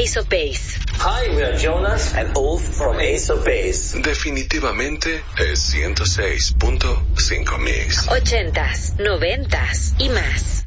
Ace of Base. Hi, we are Jonas and Ulf from Ace of Base. Definitivamente es 106.5 Mix. 80s, 90s y más.